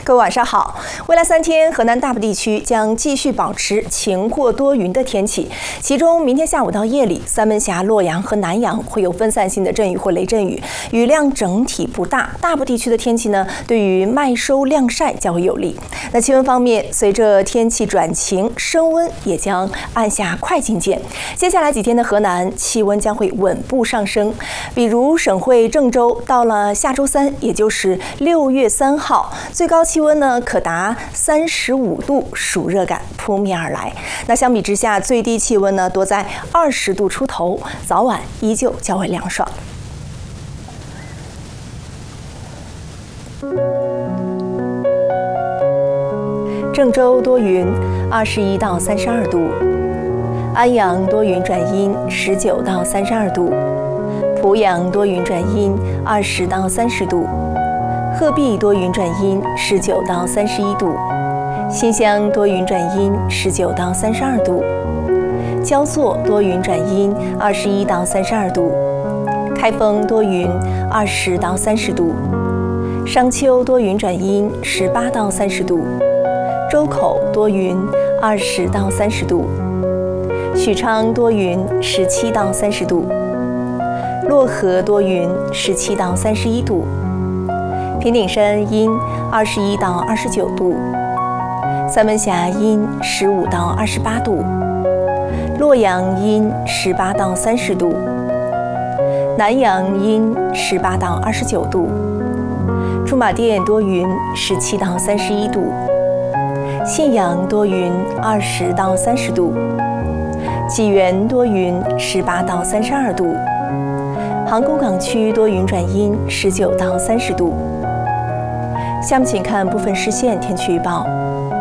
各位晚上好。未来3天，河南大部地区将继续保持晴或多云的天气，其中明天下午到夜里，三门峡、洛阳和南阳会有分散性的阵雨或雷阵雨，雨量整体不大。大部地区的天气呢，对于麦收晾晒较为有利。那气温方面，随着天气转晴，升温也将按下快进键。接下来几天的河南气温将会稳步上升，比如省会郑州，到了下周3，也就是6月3号，最高气温呢可达35度，暑热感扑面而来。那相比之下，最低气温呢多在20度出头，早晚依旧较为凉爽。郑州多云，21到32度；安阳多云转阴，19到32度；濮阳多云转阴，20到30度；鹤壁多云转阴，19到31度；新乡多云转阴，19到32度；焦作多云转阴，21到32度；开封多云，20到30度；商丘多云转阴，18到30度；周口多云，20到30度；许昌多云，17到30度；漯河多云，17到31度；平顶山阴，21到29度；三门峡阴，15到28度；洛阳阴，18到30度；南阳阴，18到29度；驻马店多云，17到31度；信阳多云，20到30度；济源多云，18到32度；杭公港区多云转阴，19到30度。下面请看部分市县天气预报。